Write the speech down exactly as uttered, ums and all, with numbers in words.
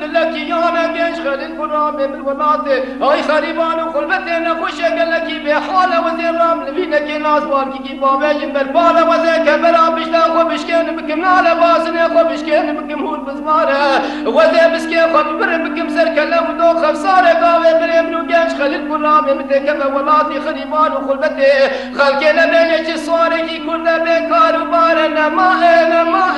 دلکی یانه گنج خلیل برام من ولاته ای خریبان و خلبت نخوش گلکی به حال وزیر رام لبینه که ناز بارکی کی بابه بر بال وزیر که برا بشتا خو بشکن بکم نال بازنه خو بشکن بکم هول بزماره وزیر بسکن خو برم بکم سر کله و دو خفصاره قاوه برم نو گنج خلیل برام متکم ولاتی خریبان و خلبت خلک نبینه چه سواره کی کرده به کارو باره نما نما